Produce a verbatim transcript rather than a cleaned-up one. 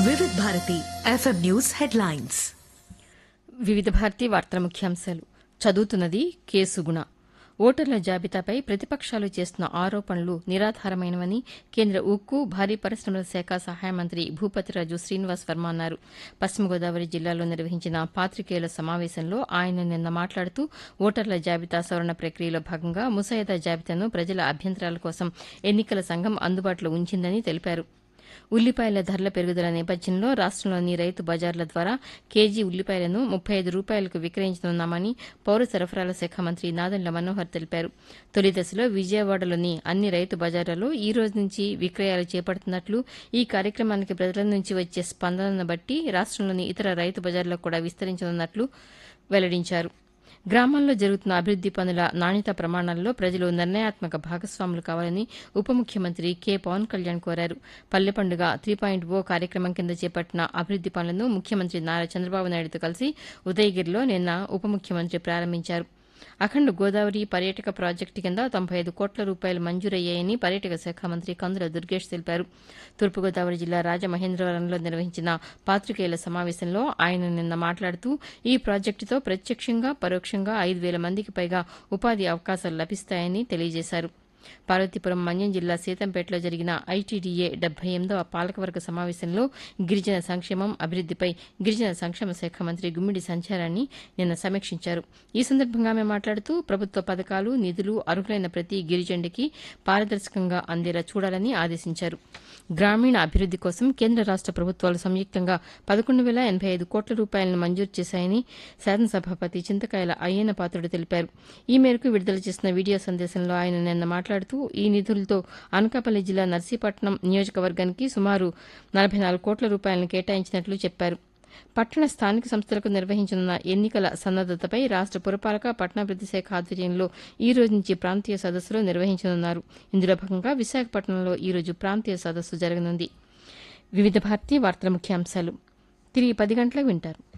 వివిధ Bharati FM news headlines. వివిధ భారతి వార్తల ముఖ్యాంశాలు చదువుతున్నది కె సుగుణ. ఓటర్ల జాబితాపై ప్రతిపక్షాలు చేస్తున్న ఆరోపణలు నిరాధారమైనవని కేంద్ర ఉక్కు, భారీ పరిశ్రమల శాఖ సహాయ మంత్రి భూపతిరాజు శ్రీనివాస్ వర్మ అన్నారు. పశ్చిమ గోదావరి జిల్లాలో నిర్వహించిన పాతికేయుల సమావేశంలో ఆయన నిన్న మాట్లాడుతూ ఓటర్ల జాబితా సవరణ ప్రక్రియలో భాగంగా ముసాయిదా జాబితాను ప్రజల అభ్యంతరాల కోసం ఎన్నికల సంఘం అందుబాటులో ఉంచిందని తెలిపారు. ఉల్లిపాయల ధరల పెరుగుదల నేపథ్యంలో రాష్టంలోని రైతు బజార్ల ద్వారా కేజీ ఉల్లిపాయలను ముప్పై ఐదు రూపాయలకు విక్రయించనున్నామని పౌర సరఫరాల శాఖ మంత్రి నాదెండ్ల మనోహర్ తెలిపారు. తొలి దశలో విజయవాడలోని అన్ని రైతు బజార్లలో ఈ రోజు నుంచి విక్రయాలు చేపడుతున్నట్లు, ఈ కార్యక్రమానికి ప్రజల నుంచి వచ్చే స్పందనను బట్టి రాష్టంలోని ఇతర రైతు బజార్లకు కూడా విస్తరించనున్నట్లు వెల్లడించారు. గ్రామాల్లో జరుగుతున్న అభివృద్ది పనుల నాణ్యతా ప్రమాణాల్లో ప్రజలు నిర్ణయాత్మక భాగస్వాములు కావాలని ఉప ముఖ్యమంత్రి కె పవన్ కళ్యాణ్ కోరారు. పల్లె పండుగ త్రీ పాయింట్ ఓ కార్యక్రమం కింద చేపట్టిన అభివృద్ది పనులను ముఖ్యమంత్రి నారా చంద్రబాబు నాయుడుతో కలిసి ఉదయగిరిలో నిన్న ఉప ముఖ్యమంత్రి ప్రారంభించారు. అఖండ గోదావరి పర్యాటక ప్రాజెక్టు కింద తొంభై ఐదు కోట్ల రూపాయలు మంజూరయ్యాయని పర్యాటక శాఖ మంత్రి కందుల దుర్గేష్ తెలిపారు. తూర్పుగోదావరి జిల్లా రాజమహేంద్రవరంలో నిర్వహించిన పాతికేయుల సమావేశంలో ఆయన నిన్న మాట్లాడుతూ ఈ ప్రాజెక్టుతో ప్రత్యక్షంగా, పరోక్షంగా ఐదు వేల మందికి పైగా ఉపాధి అవకాశాలు లభిస్తాయని తెలియజేశారు. పార్వతీపురం మన్యం జిల్లా సీతంపేటలో జరిగిన ఐటీడీఏ డెబ్బై ఎనిమిదవ పాలకవర్గ సమావేశంలో గిరిజన సంక్షేమం, అభివృద్దిపై గిరిజన సంక్షేమ శాఖ మంత్రి గుమ్మిడి సంధ్యారాణి నిన్న సమీక్షించారు. ఈ సందర్భంగా ఆమె మాట్లాడుతూ ప్రభుత్వ పథకాలు, నిధులు అర్హులైన ప్రతి గిరిజనుడికి పారదర్శకంగా అందేలా చూడాలని ఆదేశించారు. గ్రామీణ అభివృద్ది కోసం కేంద్ర రాష్ట ప్రభుత్వాలు సంయుక్తంగా పదకొండు వేల ఎనబై ఐదు కోట్ల రూపాయలను మంజూరు చేశాయని శాసనసభాపతి చింతకాయల అయ్యన్న పాత్రుడు తెలిపారు. ఈ మేరకు విడుదల చేసిన వీడియో సందేశంలో ఆయన నిన్న మాట్లాడుతూ ఈ నిధులతో అనకాపల్లి జిల్లా నర్సీపట్నం నియోజకవర్గానికి సుమారు నలభై నాలుగు కోట్ల రూపాయలను కేటాయించినట్లు చెప్పారు. పట్టణ స్థానిక సంస్థలకు నిర్వహించనున్న ఎన్నికల సన్నద్దతపై రాష్ట పురపాలక, పట్టణాభివృద్ది శాఖ ఆధ్వర్యంలో ఈ రోజు నుంచి ప్రాంతీయ సదస్సులు నిర్వహించనున్నారు. ఇందులో భాగంగా విశాఖపట్నంలో ఈ రోజు ప్రాంతీయ సదస్సు జరగనుంది. వివిధ భారతీయ వార్తల ముఖ్యాంశాలు తిరిగి పది గంటలకు వింటారు.